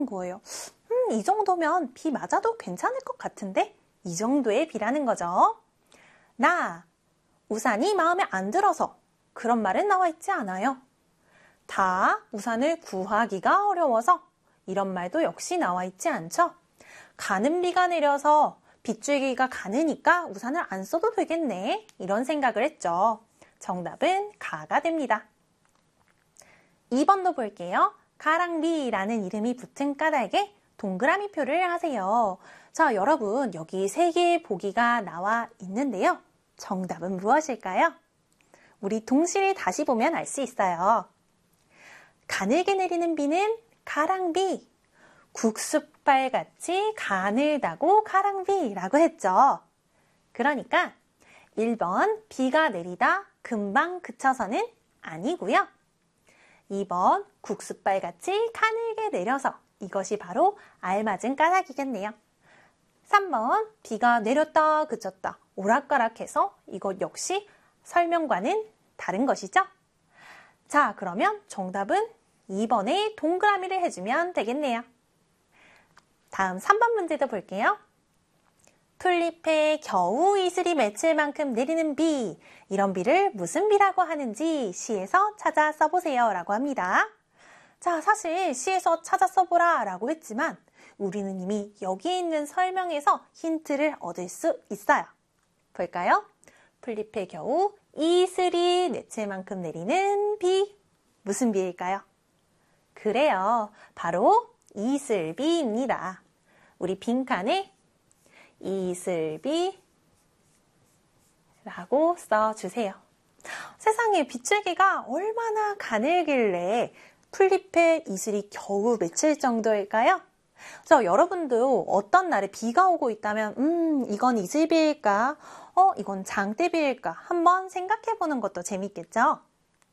거예요. 이 정도면 비 맞아도 괜찮을 것 같은데? 이 정도의 비라는 거죠. 나, 우산이 마음에 안 들어서 그런 말은 나와 있지 않아요. 다, 우산을 구하기가 어려워서 이런 말도 역시 나와 있지 않죠. 가는 비가 내려서 빗줄기가 가느니까 우산을 안 써도 되겠네. 이런 생각을 했죠. 정답은 가가 됩니다. 2번도 볼게요. 가랑비라는 이름이 붙은 까닭에 동그라미 표를 하세요. 자, 여러분 여기 3개의 보기가 나와 있는데요. 정답은 무엇일까요? 우리 동시에 다시 보면 알 수 있어요. 가늘게 내리는 비는 가랑비, 국숫발같이 가늘다고 가랑비라고 했죠. 그러니까 1번 비가 내리다 금방 그쳐서는 아니고요. 2번 국숫발같이 가늘게 내려서 이것이 바로 알맞은 까닭이겠네요. 3번 비가 내렸다 그쳤다 오락가락해서 이것 역시 설명과는 다른 것이죠. 자, 그러면 정답은 2번에 동그라미를 해주면 되겠네요. 다음 3번 문제도 볼게요. 튤립에 겨우 이슬이 맺힐 만큼 내리는 비, 이런 비를 무슨 비라고 하는지 시에서 찾아 써보세요 라고 합니다. 자, 사실 시에서 찾아 써보라 라고 했지만 우리는 이미 여기에 있는 설명에서 힌트를 얻을 수 있어요. 볼까요? 튤립에 겨우 이슬이 맺힐 만큼 내리는 비, 무슨 비일까요? 그래요, 바로 이슬비입니다. 우리 빈칸에 이슬비라고 써주세요. 세상에 빗줄기가 얼마나 가늘길래 튤립에 이슬이 겨우 맺힐 정도일까요? 자, 여러분도 어떤 날에 비가 오고 있다면 이건 이슬비일까? 이건 장대비일까? 한번 생각해보는 것도 재밌겠죠?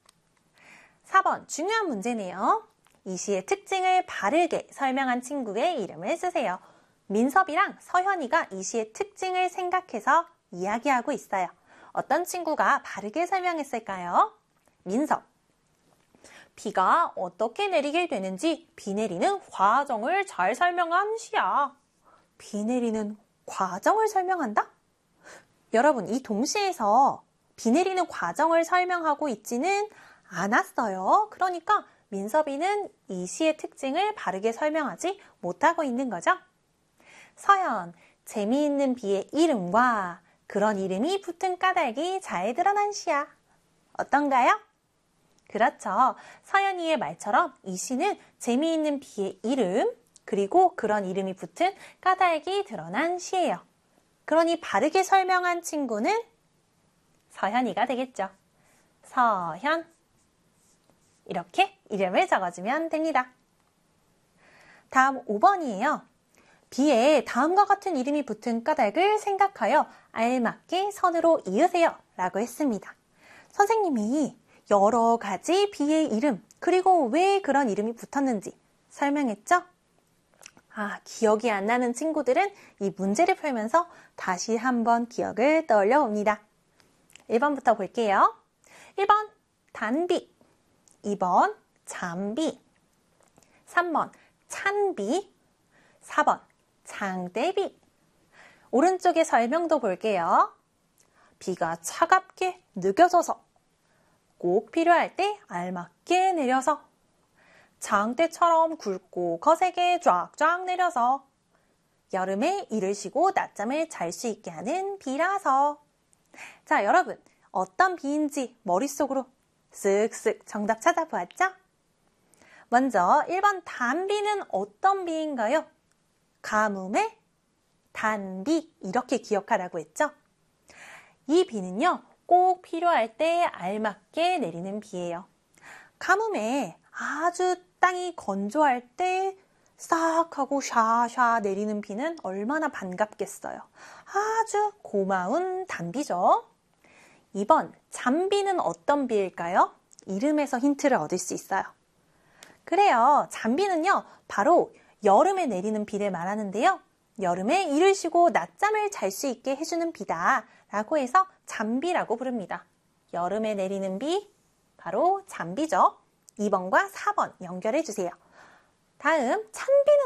4번 중요한 문제네요. 이 시의 특징을 바르게 설명한 친구의 이름을 쓰세요. 민섭이랑 서현이가 이 시의 특징을 생각해서 이야기하고 있어요. 어떤 친구가 바르게 설명했을까요? 민섭. 비가 어떻게 내리게 되는지 비 내리는 과정을 잘 설명한 시야. 비 내리는 과정을 설명한다? 여러분, 이 동시에서 비 내리는 과정을 설명하고 있지는 않았어요. 그러니까 민섭이는 이 시의 특징을 바르게 설명하지 못하고 있는 거죠. 서연, 재미있는 비의 이름과 그런 이름이 붙은 까닭이 잘 드러난 시야. 어떤가요? 그렇죠. 서연이의 말처럼 이 시는 재미있는 비의 이름, 그리고 그런 이름이 붙은 까닭이 드러난 시예요. 그러니 바르게 설명한 친구는 서현이가 되겠죠. 서현. 이렇게 이름을 적어주면 됩니다. 다음 5번이에요. 비에 다음과 같은 이름이 붙은 까닭을 생각하여 알맞게 선으로 이으세요 라고 했습니다. 선생님이 여러 가지 비의 이름, 그리고 왜 그런 이름이 붙었는지 설명했죠? 기억이 안 나는 친구들은 이 문제를 풀면서 다시 한번 기억을 떠올려 봅니다. 1번부터 볼게요. 1번 단비, 2번 잠비, 3번 찬비, 4번 장대비. 오른쪽의 설명도 볼게요. 비가 차갑게 느껴져서, 꼭 필요할 때 알맞게 내려서, 장대처럼 굵고 거세게 쫙쫙 내려서, 여름에 이를 쉬고 낮잠을 잘 수 있게 하는 비라서. 자, 여러분 어떤 비인지 머릿속으로 쓱쓱 정답 찾아보았죠? 먼저 1번 단비는 어떤 비인가요? 가뭄의 단비, 이렇게 기억하라고 했죠? 이 비는요, 꼭 필요할 때 알맞게 내리는 비예요. 가뭄에 아주 땅이 건조할 때 싹 하고 샤샤 내리는 비는 얼마나 반갑겠어요. 아주 고마운 단비죠. 2번 잠비는 어떤 비일까요? 이름에서 힌트를 얻을 수 있어요. 그래요, 잠비는요 바로 여름에 내리는 비를 말하는데요, 여름에 이를 쉬고 낮잠을 잘 수 있게 해주는 비다 라고 해서 잠비라고 부릅니다. 여름에 내리는 비, 바로 잠비죠. 2번과 4번 연결해 주세요. 다음 찬비는